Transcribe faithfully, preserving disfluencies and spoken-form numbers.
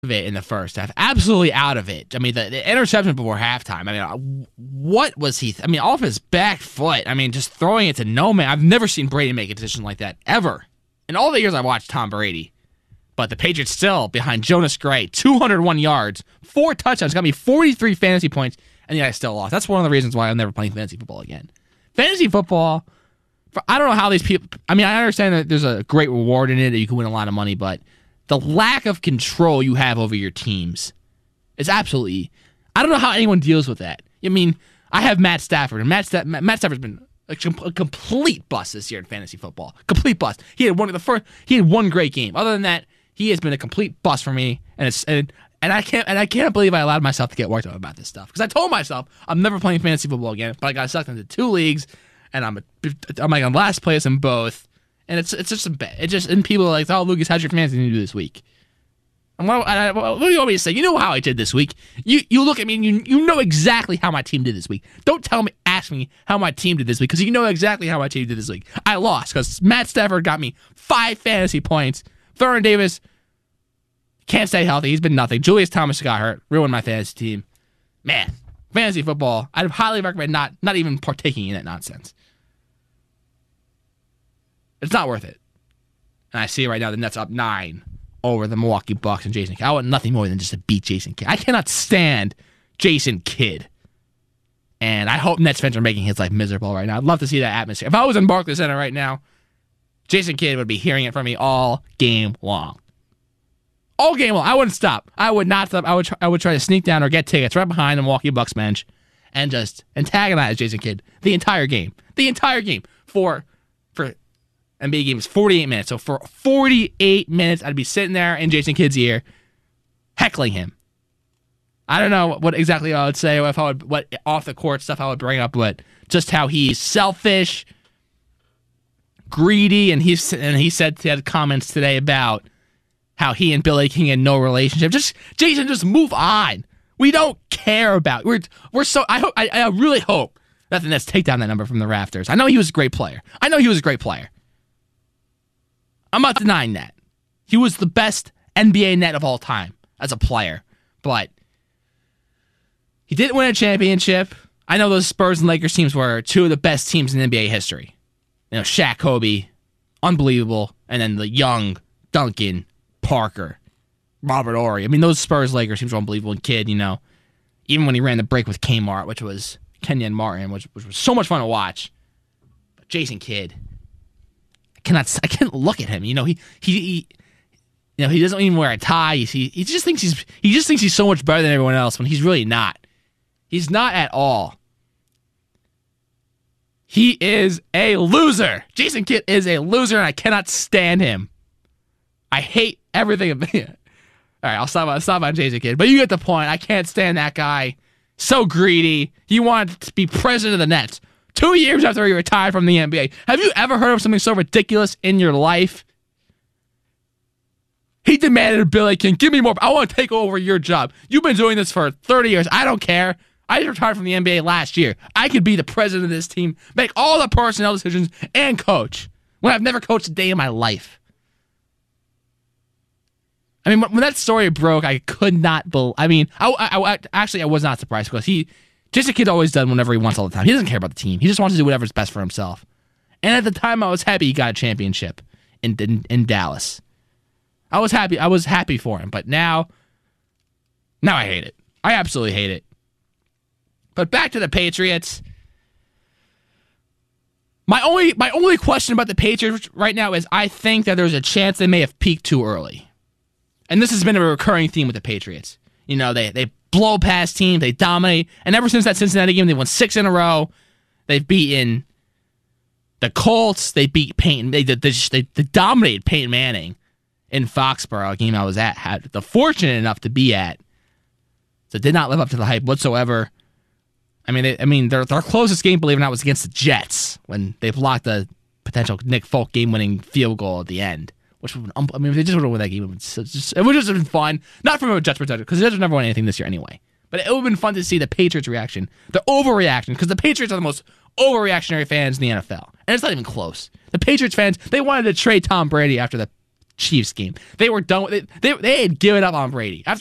of it in the first half. Absolutely out of it. I mean, the, the interception before halftime. I mean, what was he? Th- I mean, off his back foot. I mean, just throwing it to no man. I've never seen Brady make a decision like that, ever. In all the years I've watched Tom Brady. But the Patriots still behind Jonas Gray, two hundred one yards, four touchdowns, got me forty-three fantasy points, and yet I still lost. That's one of the reasons why I'm never playing fantasy football again. Fantasy football, I don't know how these people, I mean, I understand that there's a great reward in it, that you can win a lot of money, but the lack of control you have over your teams is absolutely, I don't know how anyone deals with that. I mean, I have Matt Stafford, and Matt, Sta- Matt Stafford's been a, a complete bust this year in fantasy football. Complete bust. He had one of the first, he had one great game. Other than that, he has been a complete bust for me, and it's and, and I can't and I can't believe I allowed myself to get worked up about this stuff, because I told myself I'm never playing fantasy football again, but I got sucked into two leagues, and I'm a, I'm like on last place in both, and it's it's just a bet. It just and people are like, oh, Lucas, how's your fantasy team do this week? And what, I, what do you want me to say? You know how I did this week. You you look at me and you you know exactly how my team did this week. Don't tell me, ask me how my team did this week, because you know exactly how my team did this week. I lost because Matt Stafford got me five fantasy points. Vernon Davis can't stay healthy. He's been nothing. Julius Thomas got hurt. Ruined my fantasy team. Man, fantasy football, I'd highly recommend not not even partaking in that nonsense. It's not worth it. And I see right now the Nets up nine over the Milwaukee Bucks and Jason Kidd. I want nothing more than just to beat Jason Kidd. I cannot stand Jason Kidd. And I hope Nets fans are making his life miserable right now. I'd love to see that atmosphere. If I was in Barclays Center right now, Jason Kidd would be hearing it from me all game long. All game long. I wouldn't stop. I would not stop. I would try, I would try to sneak down or get tickets right behind the Milwaukee Bucks bench and just antagonize Jason Kidd the entire game. The entire game. For for N B A games, forty-eight minutes. So for forty-eight minutes, I'd be sitting there in Jason Kidd's ear, heckling him. I don't know what exactly I would say, or if I would, what off the court stuff I would bring up, but just how he's selfish, greedy, and he's and he said he had comments today about how he and Billy King had no relationship. Just Jason, just move on. We don't care about. We're we're so. I hope. I, I really hope that the Nets take down that number from the rafters. I know he was a great player. I know he was a great player. I'm not denying that. He was the best N B A net of all time as a player, but he didn't win a championship. I know those Spurs and Lakers teams were two of the best teams in N B A history. You know, Shaq, Kobe, unbelievable, and then the young Duncan, Parker, Robert Horry. I mean, those Spurs Lakers teams were unbelievable. And Kidd, you know, even when he ran the break with Kmart, which was Kenyon Martin, which, which was so much fun to watch. But Jason Kidd, I cannot, I can't look at him. You know, he, he, he you know, he doesn't even wear a tie. He, he just thinks he's, he just thinks he's so much better than everyone else when he's really not. He's not at all. He is a loser. Jason Kidd is a loser, and I cannot stand him. I hate everything about it. All right, I'll stop, I'll stop on Jason Kidd. But you get the point. I can't stand that guy. So greedy. He wanted to be president of the Nets two years after he retired from the N B A. Have you ever heard of something so ridiculous in your life? He demanded Billy King, give me more. I want to take over your job. You've been doing this for thirty years. I don't care. I retired from the N B A last year. I could be the president of this team, make all the personnel decisions, and coach when I've never coached a day in my life. I mean, when that story broke, I could not believe. I mean, I, I, I actually I was not surprised because he, Jason Kidd always done whenever he wants all the time. He doesn't care about the team. He just wants to do whatever's best for himself. And at the time, I was happy he got a championship in in, in Dallas. I was happy. I was happy for him. But now, now I hate it. I absolutely hate it. But back to the Patriots. My only my only question about the Patriots right now is I think that there's a chance they may have peaked too early. And this has been a recurring theme with the Patriots. You know, they they blow past teams, they dominate, and ever since that Cincinnati game, they won six in a row. They've beaten the Colts. They beat Peyton. They they, they, they dominated Peyton Manning in Foxborough, a game I was at, had the fortunate enough to be at. So did not live up to the hype whatsoever. I mean, they, I mean, their their closest game, believe it or not, was against the Jets when they blocked a potential Nick Folk game-winning field goal at the end. Which would, I mean, if they just would have won that game, it would, just, it would just have been fun. Not from a Jets perspective, because the Jets have never won anything this year anyway. But it would have been fun to see the Patriots' reaction, the overreaction, because the Patriots are the most overreactionary fans in the N F L. And it's not even close. The Patriots fans, they wanted to trade Tom Brady after the Chiefs game. They were done with it. They, they had given up on Brady. After